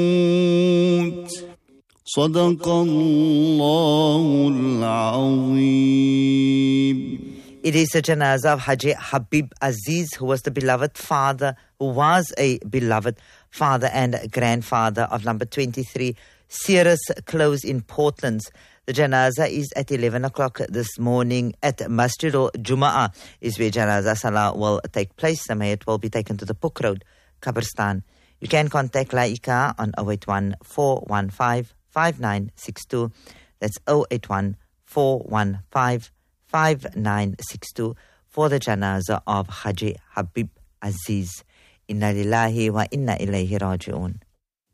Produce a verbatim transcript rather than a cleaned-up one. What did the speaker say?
صدق الله العظيم. It is the janazah of Haji Habib Aziz, who was the beloved father, who was a beloved father and grandfather of number twenty-three, Ceres Close in Portlands. The janazah is at eleven o'clock this morning at Masjid al-Jum'ah, is where janazah salah will take place. The mayat will be taken to the Puk Road, Kabristan. You can contact Laika on zero eight one, four one five, five nine six two. That's zero eight one, four one five, five nine six two for the janazah of Haji Habib Aziz. Inna lillahi wa inna ilayhi raji'un.